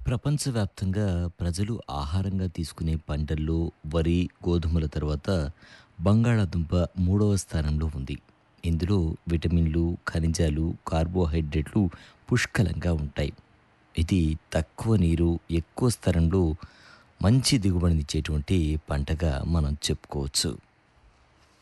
ప్రపంచవ్యాప్తంగా ప్రజలు ఆహారంగా తీసుకునే పంటల్లో వరి, గోధుమల తర్వాత బంగాళాదుంప మూడవ స్థానంలో ఉంది. ఇందులో విటమిన్లు, ఖనిజాలు, కార్బోహైడ్రేట్లు పుష్కలంగా ఉంటాయి. ఇది తక్కువ నీరు, ఎక్కువ స్థలంలో మంచి దిగుబడినిచ్చేటువంటి పంటగా మనం చెప్పుకోవచ్చు.